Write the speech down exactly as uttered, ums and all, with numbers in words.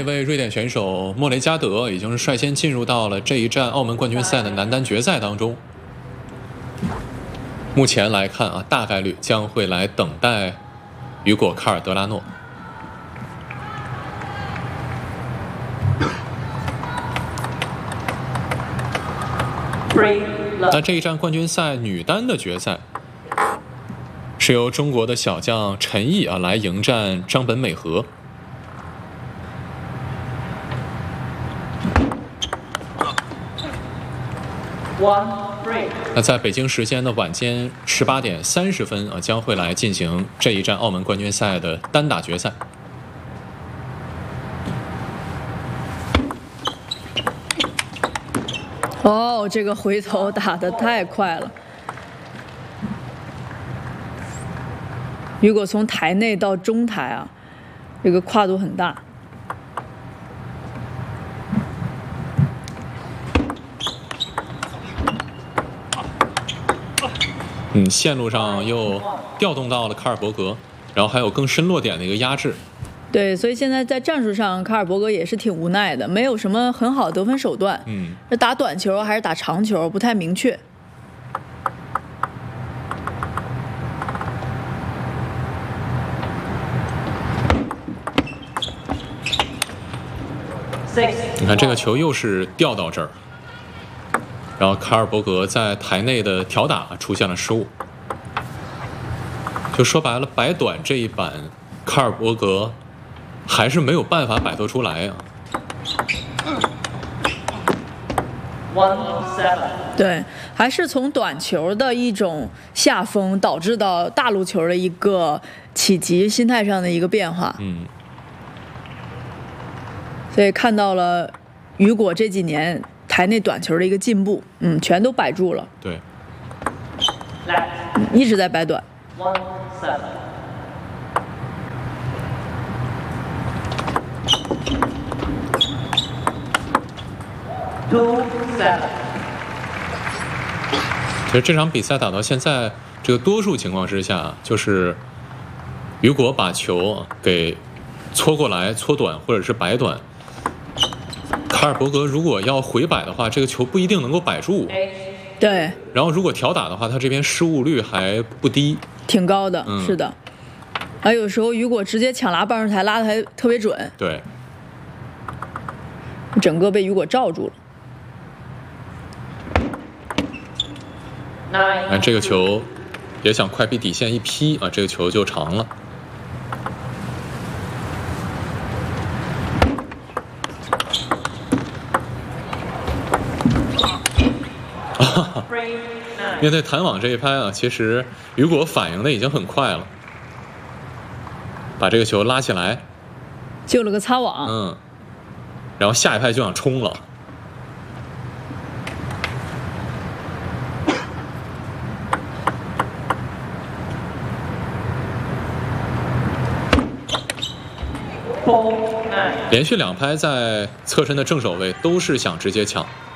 一位瑞典选手莫雷加德已经是率先进入到了这一站澳门冠军赛的男单决赛当中。目前来看啊，大概率将会来等待雨果·卡尔德拉诺。那这一站冠军赛女单的决赛，是由中国的小将陈毅啊来迎战张本美和。那在北京时间的晚间十八点三十分啊，将会来进行这一站澳门冠军赛的单打决赛。 哦，这个回头打得太快了。雨果从台内到中台啊，这个跨度很大。 嗯，线路上又调动到了卡尔伯格，然后还有更深落点的一个压制。 对，所以现在在战术上，卡尔伯格也是挺无奈的，没有什么很好的得分手段。 嗯， 是打短球还是打长球，不太明确。 你看这个球又是掉到这儿，然后卡尔伯格在台内的挑打出现了失误。就说白了，摆短这一板，卡尔伯格还是没有办法摆脱出来啊。 对，还是从短球的一种下风导致到大陆球的一个起急，心态上的一个变化。 嗯， 所以看到了雨果这几年台内短球的一个进步，嗯，全都摆住了。 对， 嗯、一直在摆短。 其实这场比赛打到现在，这个多数情况之下，就是雨果把球给搓过来、搓短或者是摆短。卡尔伯格如果要回摆的话，这个球不一定能够摆住。 对。 然后如果挑打的话，他这边失误率还不低， 挺高的。 嗯、 是的。而有时候雨果直接抢拉棒上台，拉的还特别准。 对。 整个被雨果罩住了。 哎，这个球也想快逼底线一劈啊，这个球就长了。啊、面对弹网这一拍啊，其实雨果反应的已经很快了，把这个球拉起来， 救了个擦网。 嗯，然后下一拍就想冲了。连续两拍在侧身的正手位都是想直接抢。